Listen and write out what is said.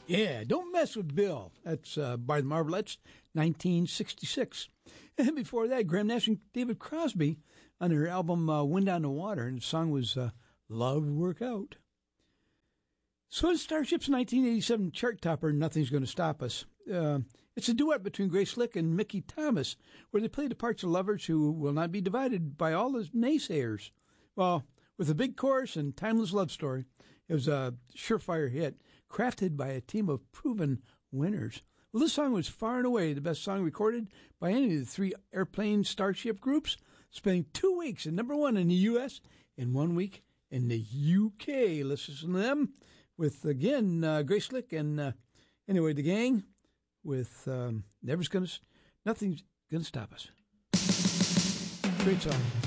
Yeah, Don't Mess with Bill. That's by the Marvelettes, 1966. And before that, Graham Nash and David Crosby on their album Wind on the Water, and the song was Love Work Out. So in Starship's 1987 chart topper, Nothing's Gonna Stop Us, it's a duet between Grace Slick and Mickey Thomas, where they play the parts of lovers who will not be divided by all the naysayers. Well, with a big chorus and timeless love story, it was a surefire hit, crafted by a team of proven winners. Well, this song was far and away the best song recorded by any of the three Airplane Starship groups, spending 2 weeks at #1 in the U.S. and 1 week in the U.K. Let's listen to them with, again, Grace Slick and, anyway, the gang with Nothing's Gonna Stop Us. Great song.